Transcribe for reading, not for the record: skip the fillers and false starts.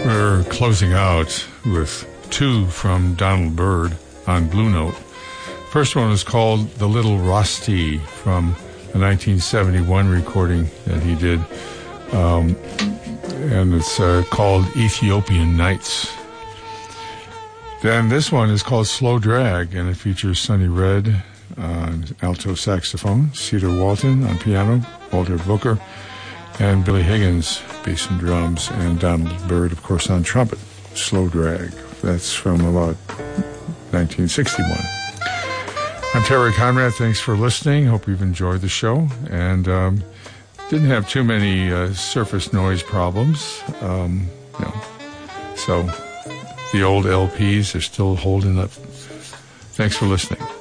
We're closing out with two from Donald Byrd on Blue Note. First one is called The Little Rusty from a 1971 recording that he did. And it's called Ethiopian Nights. Then this one is called Slow Drag, and it features Sonny Red on alto saxophone, Cedar Walton on piano, Walter Booker, and Billy Higgins, bass and drums, and Donald Byrd, of course, on trumpet. Slow Drag. That's from about 1961. I'm Terry Conrad. Thanks for listening. Hope you've enjoyed the show. And didn't have too many surface noise problems. So the old LPs are still holding up. Thanks for listening.